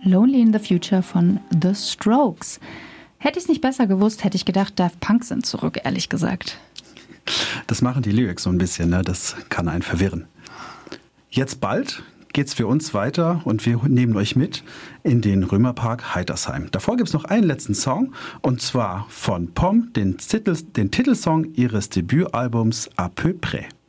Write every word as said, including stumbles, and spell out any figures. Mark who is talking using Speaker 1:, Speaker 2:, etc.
Speaker 1: Lonely in the Future von The Strokes. Hätte ich es nicht besser gewusst, hätte ich gedacht, Daft Punk sind zurück, ehrlich gesagt.
Speaker 2: Das machen die Lyrics so ein bisschen, ne? Das kann einen verwirren. Jetzt bald geht's für uns weiter und wir nehmen euch mit in den Römerpark Heitersheim. Davor gibt's noch einen letzten Song und zwar von P O M, den, Titel, den Titelsong ihres Debütalbums À peu près.